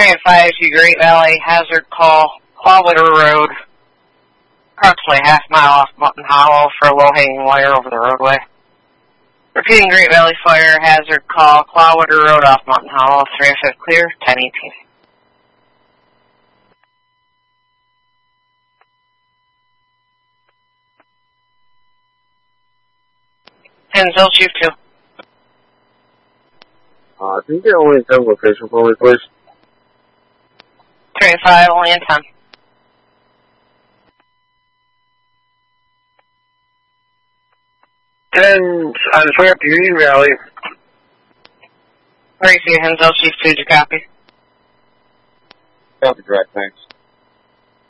5 to Great Valley, hazard call, Clawwater Road, approximately half mile off Mountain Hollow for a low-hanging wire over the roadway. Repeating Great Valley Fire, hazard call, Clawwater Road off Mountain Hollow, 305 clear, 1018. Hinsdale Chief 2. Can you get only in 10 location for me, please? 35, only in 10. On its way up to Union Valley. Gracie, Hinsdale Chief 2, did you copy? Copy, direct, thanks.